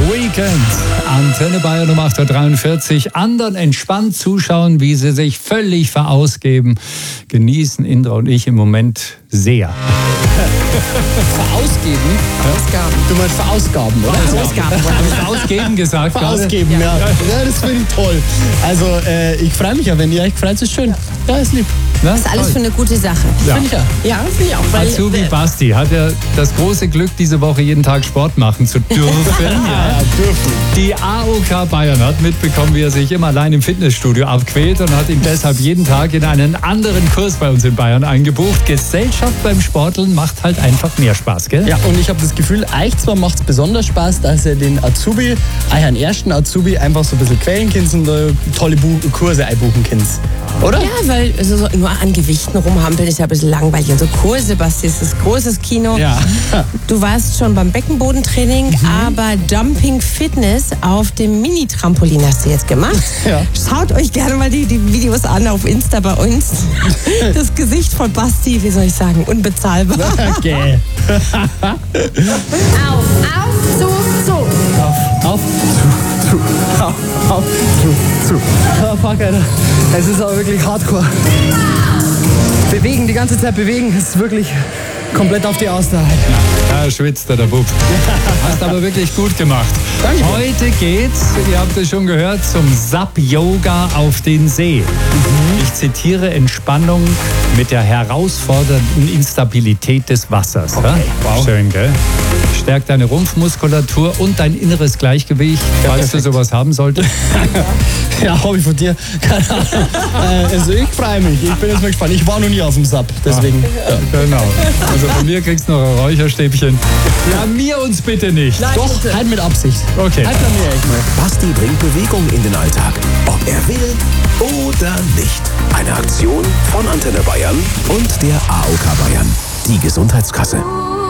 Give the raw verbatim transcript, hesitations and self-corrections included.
Weekend. Antenne Bayern um acht Uhr dreiundvierzig. Anderen entspannt zuschauen, wie sie sich völlig verausgeben. Genießen Indra und ich im Moment sehr. Verausgeben? Verausgaben. Du meinst verausgaben, oder? Verausgaben. Habe ich verausgeben gesagt? Verausgeben, ja. ja. Ja, das finde ich toll. Also, äh, ich freue mich ja, wenn ihr euch freut, ist schön. Ja, ist lieb. Na, Das ist alles für eine gute Sache. Ja. Finde ich ja. Ja, finde ich auch. Weil, Azubi Basti hat ja das große Glück, diese Woche jeden Tag Sport machen zu dürfen. Ja, dürfen. Die A O K Bayern hat mitbekommen, wie er sich immer allein im Fitnessstudio abquält und hat ihn deshalb jeden Tag in einen anderen Kurs bei uns in Bayern eingebucht. Gesellschaft beim Sporteln macht halt einfach mehr Spaß, gell? Ja, und ich habe das Gefühl, euch zwar macht es besonders Spaß, dass ihr den Azubi, euch einen ersten Azubi einfach so ein bisschen quälen könnt und äh, tolle Bu- Kurse einbuchen könnt. Oder? ja, weil also so nur an Gewichten rumhampeln ist ja ein bisschen langweilig. Und so Kurse, Basti, ist das großes Kino. Ja. Du warst schon beim Beckenbodentraining, aber Jumping Fitness auf dem Mini-Trampolin hast du jetzt gemacht. Ja. Schaut euch gerne mal die, die Videos an auf Insta bei uns. Das Gesicht von Basti, wie soll ich sagen, unbezahlbar. Okay. Auf, auf, zu, zu. Auf, auf, zu, zu, auf, auf, zu, zu. Oh, fuck, Alter. Es ist aber wirklich hardcore. Bewegen, die ganze Zeit bewegen, ist wirklich komplett auf die Ausdauer. Da schwitzt er, der Bub. Hast aber wirklich gut gemacht. Danke. Heute geht's, ihr habt es schon gehört, zum S A P-Yoga auf den See. Ich zitiere: Entspannung mit der herausfordernden Instabilität des Wassers. Okay, Ja? wow. Schön, gell? Stärkt deine Rumpfmuskulatur und dein inneres Gleichgewicht, falls du sowas haben solltest. Ja, habe ich von dir. Keine Ahnung. äh, also ich freue mich. Ich bin jetzt mal gespannt. Ich war noch nie auf dem S A P, deswegen. Ja. Genau. Also von mir kriegst du noch ein Räucherstäbchen. Blamier uns bitte nicht. Doch, halt mit Absicht. Okay. Halt blamier ich mal. Basti bringt Bewegung in den Alltag, ob er will oder nicht. Eine Aktion von Antenne Bayern und der A O K Bayern, die Gesundheitskasse.